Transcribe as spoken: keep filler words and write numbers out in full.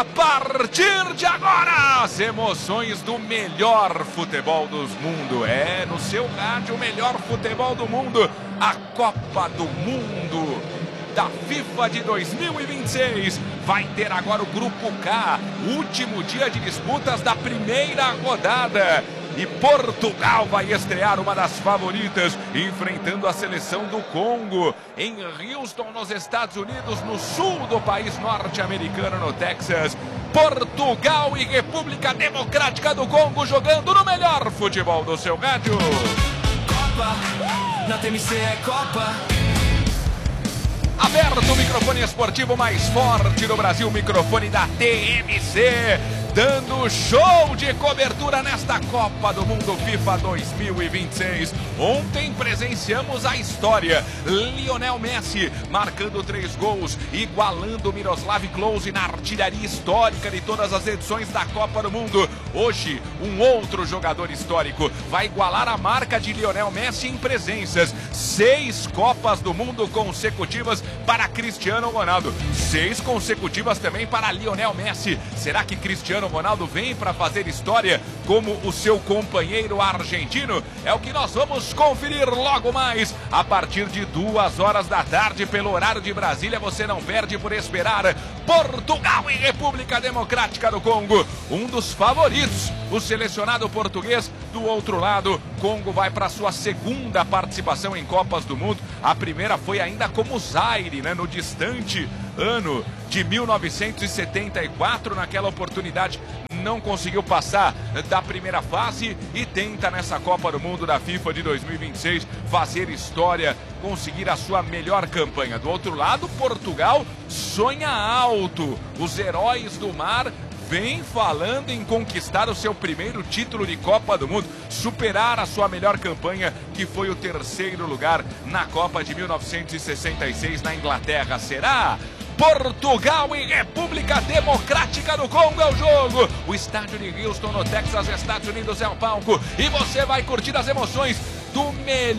A partir de agora, as emoções do melhor futebol do mundo. É, no seu rádio, o melhor futebol do mundo. A Copa do Mundo da FIFA de dois mil e vinte e seis. Vai ter agora o Grupo K, último dia de disputas da primeira rodada. E Portugal vai estrear, uma das favoritas, enfrentando a seleção do Congo, em Houston, nos Estados Unidos, no sul do país norte-americano, no Texas. Portugal e República Democrática do Congo jogando no melhor futebol do seu rádio. Copa, na T M C é Copa. Aberto o microfone esportivo mais forte do Brasil, o microfone da T M C, dando show de cobertura nesta Copa do Mundo FIFA dois mil e vinte e seis. Ontem presenciamos a história. Lionel Messi marcando três gols, igualando Miroslav Klose na artilharia histórica de todas as edições da Copa do Mundo. Hoje, um outro jogador histórico vai igualar a marca de Lionel Messi em presenças. Seis Copas do Mundo consecutivas para Cristiano Ronaldo. Seis consecutivas também para Lionel Messi. Será que Cristiano Ronaldo vem para fazer história como o seu companheiro argentino? É o que nós vamos conferir logo mais, a partir de duas horas da tarde, pelo horário de Brasília. Você não perde por esperar. Portugal e República Democrática do Congo, um dos favoritos, o selecionado português. Do outro lado, Congo vai para sua segunda participação em Copas do Mundo. A primeira foi ainda como Zaire, né, no distante ano de mil novecentos e setenta e quatro. Naquela oportunidade não conseguiu passar da primeira fase e tenta nessa Copa do Mundo da FIFA de dois mil e vinte e seis fazer história, conseguir a sua melhor campanha. Do outro lado, Portugal sonha alto. Os heróis do mar vem falando em conquistar o seu primeiro título de Copa do Mundo, superar a sua melhor campanha, que foi o terceiro lugar na Copa de mil novecentos e sessenta e seis na Inglaterra. Será? Portugal e República Democrática do Congo é o jogo. O estádio de Houston, no Texas, Estados Unidos, é o palco. E você vai curtir as emoções do melhor